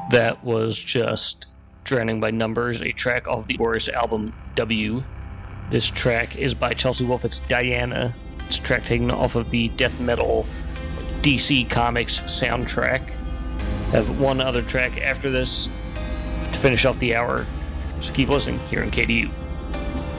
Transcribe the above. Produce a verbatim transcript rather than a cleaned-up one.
That was just Drowning by Numbers, a track off the Doors album W. This track is by Chelsea Wolfe. It's Diana. It's a track taken off of the death metal D C Comics soundtrack. I have one other track after this to finish off the hour, so keep listening here on K D U.